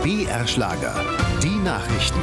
BR Schlager. Die Nachrichten.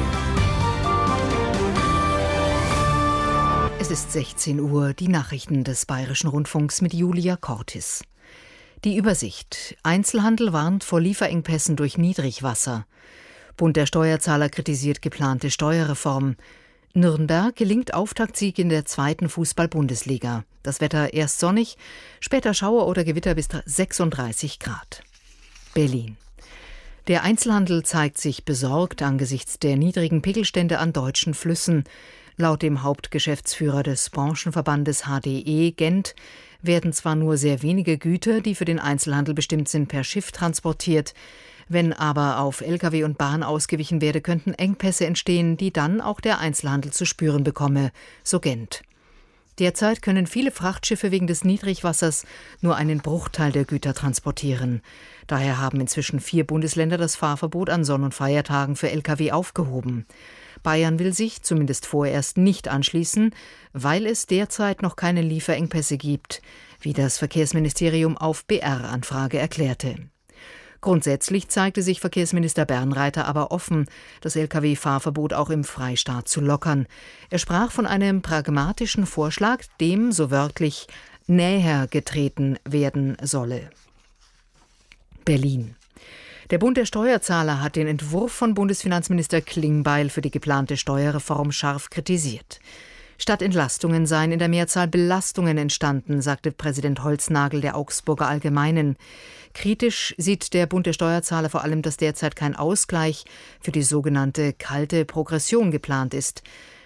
Es ist 16 Uhr, die Nachrichten des Bayerischen Rundfunks mit Julia Cortis. Die Übersicht. Einzelhandel warnt vor Lieferengpässen durch Niedrigwasser. Bund der Steuerzahler kritisiert geplante Steuerreform. Nürnberg gelingt Auftaktsieg in der 2. Fußball-Bundesliga. Das Wetter erst sonnig, später Schauer oder Gewitter bis 36 Grad. Berlin. Der Einzelhandel zeigt sich besorgt angesichts der niedrigen Pegelstände an deutschen Flüssen. Laut dem Hauptgeschäftsführer des Branchenverbandes HDE Gent werden zwar nur sehr wenige Güter, die für den Einzelhandel bestimmt sind, per Schiff transportiert. Wenn aber auf Lkw und Bahn ausgewichen werde, könnten Engpässe entstehen, die dann auch der Einzelhandel zu spüren bekomme, so Gent. Derzeit können viele Frachtschiffe wegen des Niedrigwassers nur einen Bruchteil der Güter transportieren. Daher haben inzwischen 4 Bundesländer das Fahrverbot an Sonn- und Feiertagen für Lkw aufgehoben. Bayern will sich zumindest vorerst nicht anschließen, weil es derzeit noch keine Lieferengpässe gibt, wie das Verkehrsministerium auf BR-Anfrage erklärte. Grundsätzlich zeigte sich Verkehrsminister Bernreiter aber offen, das Lkw-Fahrverbot auch im Freistaat zu lockern. Er sprach von einem pragmatischen Vorschlag, dem, so wörtlich, näher getreten werden solle. Berlin. Der Bund der Steuerzahler hat den Entwurf von Bundesfinanzminister Klingbeil für die geplante Steuerreform scharf kritisiert. Statt Entlastungen seien in der Mehrzahl Belastungen entstanden, sagte Präsident Holznagel der Augsburger Allgemeinen. Kritisch sieht der Bund der Steuerzahler vor allem, dass derzeit kein Ausgleich für die sogenannte kalte Progression geplant ist.